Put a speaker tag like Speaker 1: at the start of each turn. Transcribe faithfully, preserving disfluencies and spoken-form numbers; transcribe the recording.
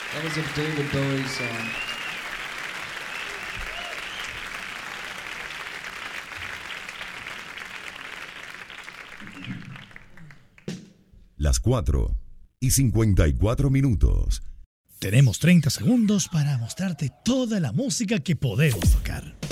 Speaker 1: That was a David Bowie song.
Speaker 2: Las cuatro y cincuenta y cuatro minutos.
Speaker 3: Tenemos treinta segundos para mostrarte toda la música que podemos tocar.